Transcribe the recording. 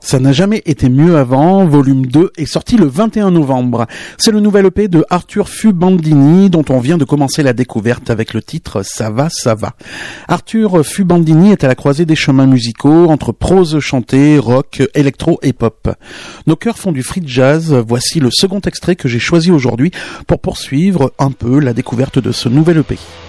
Ça n'a jamais été mieux avant, volume 2 est sorti le 21 novembre. C'est le nouvel EP de Arthur Fubandini dont on vient de commencer la découverte avec le titre Ça va, ça va. Arthur Fubandini est à la croisée des chemins musicaux entre prose chantée, rock, électro et pop. Nos cœurs font du free jazz, voici le second extrait que j'ai choisi aujourd'hui pour poursuivre un peu la découverte de ce nouvel EP.